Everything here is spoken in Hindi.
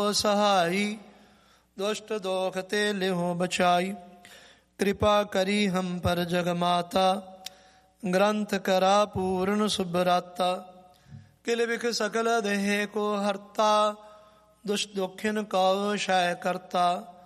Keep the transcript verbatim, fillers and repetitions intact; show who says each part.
Speaker 1: सहाई, दुष्ट दोख ते लिहो बचाई। कृपा करी हम पर जगमाता, ग्रंथ करा पूर्ण सुभराता। किल बिख सकल देह को हरता, दुष्ट दुखिन कौ शय करता।